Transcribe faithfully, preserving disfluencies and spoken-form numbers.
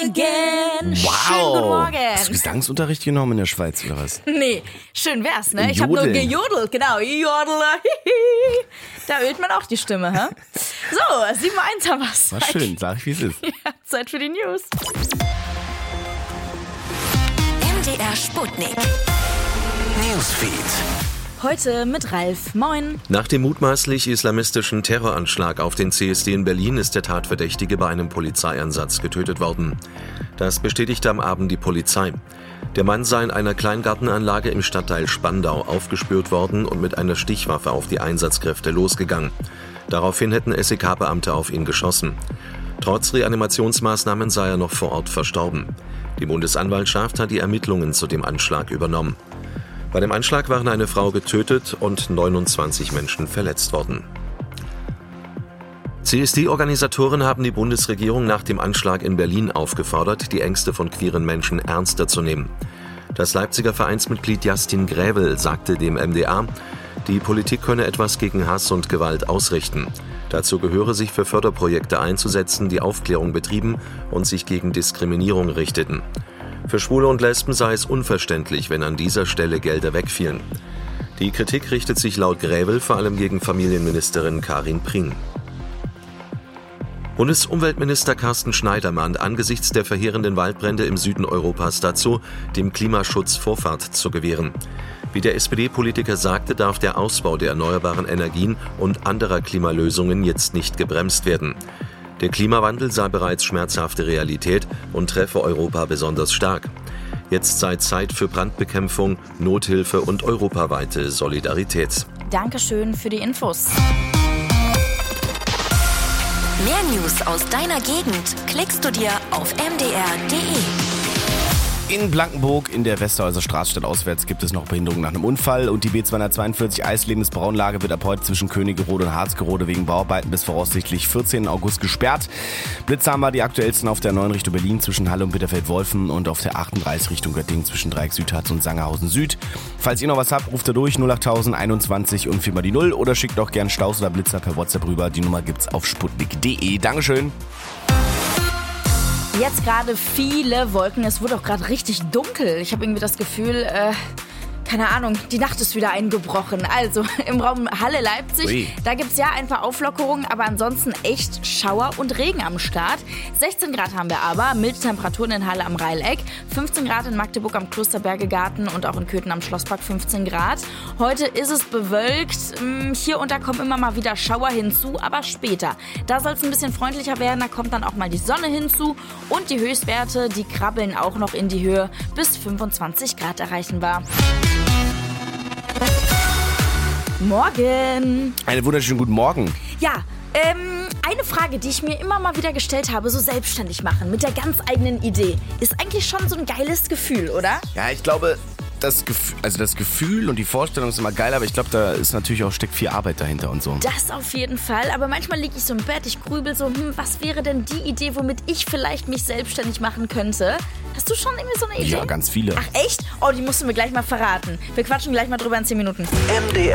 Again. Wow. Schönen guten Morgen. Hast du Gesangsunterricht genommen in der Schweiz oder was? Nee, schön wär's, ne? Ich habe nur Jodeln. gejodelt, genau. Jodel. Da ölt man auch die Stimme, hä? So, sieben Uhr eins haben wir's. War schön, sag ich, wie es ist. Ja, Zeit für die News. M D R Sputnik. Newsfeed. Heute mit Ralf. Moin. Nach dem mutmaßlich islamistischen Terroranschlag auf den C S D in Berlin ist der Tatverdächtige bei einem Polizeieinsatz getötet worden. Das bestätigte am Abend die Polizei. Der Mann sei in einer Kleingartenanlage im Stadtteil Spandau aufgespürt worden und mit einer Stichwaffe auf die Einsatzkräfte losgegangen. Daraufhin hätten S E K-Beamte auf ihn geschossen. Trotz Reanimationsmaßnahmen sei er noch vor Ort verstorben. Die Bundesanwaltschaft hat die Ermittlungen zu dem Anschlag übernommen. Bei dem Anschlag waren eine Frau getötet und neunundzwanzig Menschen verletzt worden. C S D-Organisatoren haben die Bundesregierung nach dem Anschlag in Berlin aufgefordert, die Ängste von queeren Menschen ernster zu nehmen. Das Leipziger Vereinsmitglied Justin Grävel sagte dem M D R, die Politik könne etwas gegen Hass und Gewalt ausrichten. Dazu gehöre, sich für Förderprojekte einzusetzen, die Aufklärung betrieben und sich gegen Diskriminierung richteten. Für Schwule und Lesben sei es unverständlich, wenn an dieser Stelle Gelder wegfielen. Die Kritik richtet sich laut Grävel vor allem gegen Familienministerin Karin Prien. Bundesumweltminister Carsten Schneider mahnt angesichts der verheerenden Waldbrände im Süden Europas dazu, dem Klimaschutz Vorfahrt zu gewähren. Wie der S P D-Politiker sagte, darf der Ausbau der erneuerbaren Energien und anderer Klimalösungen jetzt nicht gebremst werden. Der Klimawandel sei bereits schmerzhafte Realität und treffe Europa besonders stark. Jetzt sei Zeit für Brandbekämpfung, Nothilfe und europaweite Solidarität. Dankeschön für die Infos. Mehr News aus deiner Gegend klickst du dir auf m d r punkt d e. In Blankenburg in der Westerhäuser Straße stadtauswärts gibt es noch Behinderungen nach einem Unfall und die B zweihundertzweiundvierzig Eislebensbraunlage wird ab heute zwischen Königerode und Harzgerode wegen Bauarbeiten bis voraussichtlich vierzehnten August gesperrt. Blitze haben wir die aktuellsten auf der neun Richtung Berlin zwischen Halle und Bitterfeld-Wolfen und auf der achtunddreißig Richtung Göttingen zwischen Dreieck Südharz und Sangerhausen Süd. Falls ihr noch was habt, ruft ihr durch null achttausend einundzwanzig und viermal die null oder schickt auch gern Staus oder Blitzer per WhatsApp rüber. Die Nummer gibt's auf sputnik punkt d e. Dankeschön. Jetzt gerade viele Wolken. Es wurde auch gerade richtig dunkel. Ich habe irgendwie das Gefühl, äh, keine Ahnung, die Nacht ist wieder eingebrochen. Also im Raum Halle-Leipzig, Ui. da gibt es ja ein paar Auflockerungen, aber ansonsten echt Schauer und Regen am Start. sechzehn Grad haben wir aber, milde Temperaturen in Halle am Reileck, fünfzehn Grad in Magdeburg am Klosterbergegarten und auch in Köthen am Schlosspark fünfzehn Grad. Heute ist es bewölkt, hier und da kommen immer mal wieder Schauer hinzu, aber später. Da soll es ein bisschen freundlicher werden, da kommt dann auch mal die Sonne hinzu und die Höchstwerte, die krabbeln auch noch in die Höhe, bis fünfundzwanzig Grad erreichen wir. Morgen. Einen wunderschönen guten Morgen. Ja, ähm, eine Frage, die ich mir immer mal wieder gestellt habe, so selbstständig machen, mit der ganz eigenen Idee, ist eigentlich schon so ein geiles Gefühl, oder? Ja, ich glaube, das Gefühl, also das Gefühl und die Vorstellung ist immer geil, aber ich glaube, da ist natürlich auch steckt viel Arbeit dahinter und so. Das auf jeden Fall, aber manchmal liege ich so im Bett, ich grübel so, hm, was wäre denn die Idee, womit ich vielleicht mich selbstständig machen könnte? Hast du schon irgendwie so eine Idee? Ja, ganz viele. Ach echt? Oh, die musst du mir gleich mal verraten. Wir quatschen gleich mal drüber in zehn Minuten. M D R